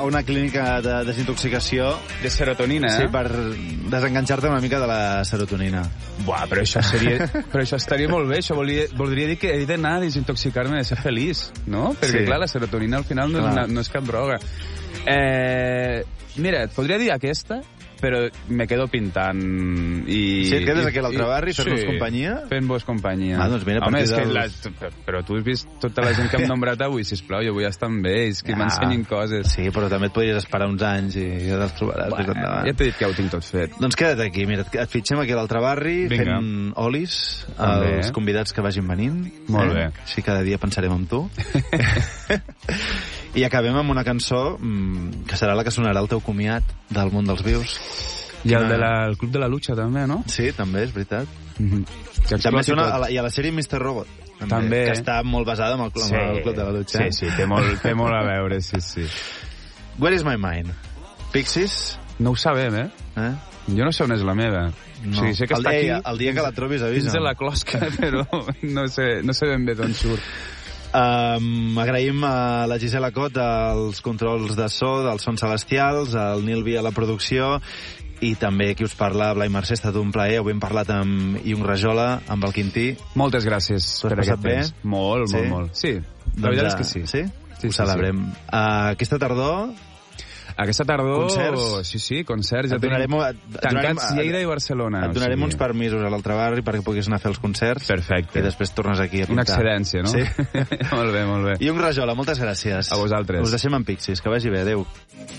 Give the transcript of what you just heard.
una clínica de desintoxicació. De serotonina, Sí, per desenganxar-te una mica de la serotonina. Buah, però això estaria molt bé. Això voldria dir que he d'anar a desintoxicar-me de ser feliç, no? Perquè, clar, la serotonina al final no és cap droga. Mira, et podria dir aquesta, però me quedo pintant i... Si et quedes aquí a l'altre barri, fent-vos companyia? Fent-vos companyia. Doncs mira, home, és que però tu has vist tota la gent que hem nombrat avui, sisplau, jo vull estar amb ells, que m'ensenyin coses. Sí, però també et podries esperar uns anys i ja te'ls trobaràs més endavant. Ja t'he dit que ja ho tinc tot fet. Doncs queda't aquí, mira, et fitxem aquí a l'altre barri, fent olis als convidats que vagin venint. Molt bé. Així cada dia pensarem en tu. I acabem amb una cançó que serà la que sonarà al teu comiat del món dels vius. I el Club de la Lucha, també, no? Sí, també, és veritat. També sona i a la sèrie Mr. Robot. També. Que està molt basada en el Club de la Lucha. Sí, té molt a veure, sí. Where is my mind? Pixies? No ho sabem, Jo no sé on és la meva. No. O sigui, sé que està aquí. El dia que la trobis, avisa'm. Dins de la closca, però no sé ben bé d'on surt. Agraïm a la Gisela Cot els controls de so, dels sons celestials, al Nil Vi a la producció, i també qui us parla, Blai Mercè. Ha estat un plaer. Avui hem parlat amb Iung Rajola, amb el Quintí. Moltes gràcies per aquest temps. Molt. Sí, la veritat és que sí. Sí? Ho celebrem. Aquesta tardor... Concerts. Sí, concerts. Tancats Lleida i Barcelona. Et donarem uns permisos a l'altre barri perquè puguis anar a fer els concerts. Perfecte. I després tornes aquí a pintar. Una excedència, no? Sí. Molt bé. Iung Rajola, moltes gràcies. A vosaltres. Us deixem en Pixies. Que vagi bé. Adéu.